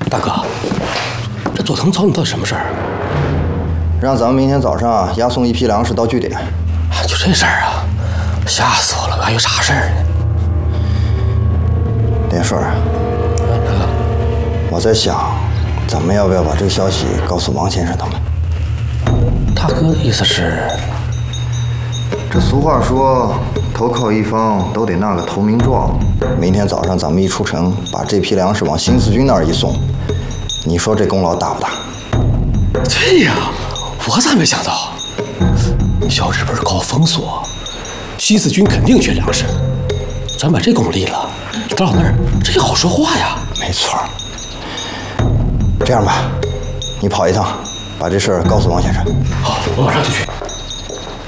大哥，这佐藤找你到底什么事儿？ 让咱们明天早上押送一批粮食到据点。 就这事儿啊，吓死我了！我还有啥事儿呢？ 连顺啊，我在想，咱们要不要把这个消息告诉王先生他们？ 大哥的意思是， 这俗话说，投靠一方都得纳个投名状。明天早上咱们一出城，把这批粮食往新四军那儿一送，你说这功劳大不大？ 对呀，我咋没想到？小日本搞封锁，新四军肯定缺粮食，咱把这功立了，到那儿这也好说话呀。 没错。这样吧，你跑一趟，把这事儿告诉王先生。 好，我马上就去。